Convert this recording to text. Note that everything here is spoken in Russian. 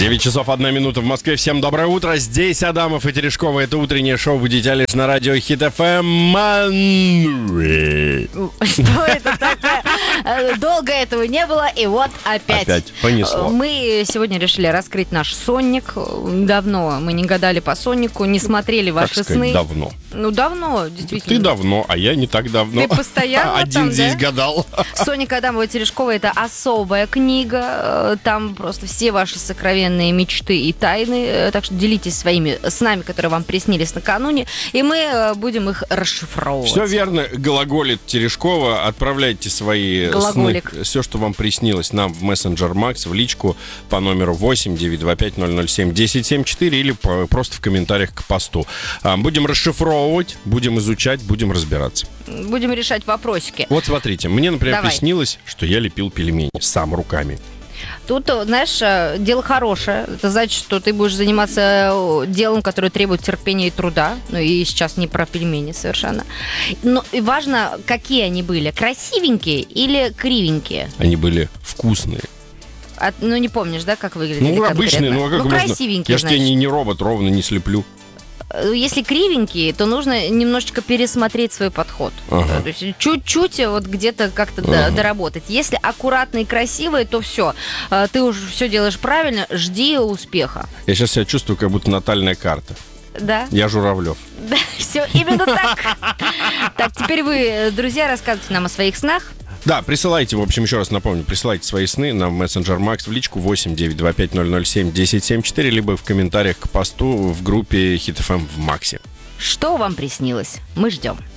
9 часов 1 минута в Москве. Всем доброе утро. Здесь Адамов и Терешкова. Это утреннее шоу «Будите лишь» на радио Хит ФМ. Что это такое? Долго этого не было, и вот опять. Опять понесло. Мы сегодня решили раскрыть наш сонник. Давно мы не гадали по соннику, не смотрели ваши сны. Давно. Ну, давно, действительно. Ты давно, а я не так давно. Ты постоянно один там, здесь да? гадал. Соник Адамова и Терешкова — это особая книга. Там просто все ваши сокровенные мечты и тайны. Так что делитесь своими снами, которые вам приснились накануне, и мы будем их расшифровывать. Все верно, глаголит Терешкова. Отправляйте свои Глаголик. сны, все, что вам приснилось, нам в мессенджер Макс, в личку по номеру 8-925-007-1074 или просто в комментариях к посту. Будем расшифровывать, будем изучать, будем разбираться. Будем решать вопросики. Вот смотрите, мне, например, Давай. приснилось, что я лепил пельмени сам руками. Тут, знаешь, дело хорошее. Это значит, что ты будешь заниматься делом, которое требует терпения и труда. Ну и сейчас не про пельмени совершенно. Но и важно, какие они были. Красивенькие или кривенькие? Они были вкусные. Ну, не помнишь, да, как выглядели? Ну, обычные, ну а как можно? Красивенькие, Я же тебе не робот, ровно не слеплю. Если кривенькие, то нужно немножечко пересмотреть свой подход. Ага. То есть чуть-чуть вот где-то как-то доработать. Если аккуратные и красивые, то все. Ты уже все делаешь правильно, жди успеха. Я сейчас себя чувствую, как будто натальная карта. Да? Я Журавлев. Да, все именно так. Так, теперь вы, друзья, рассказывайте нам о своих снах. Да, присылайте, в общем, еще раз напомню, присылайте свои сны на мессенджер Макс в личку 8-925-007-1074, либо в комментариях к посту в группе Хит ФМ в Максе. Что вам приснилось? Мы ждем.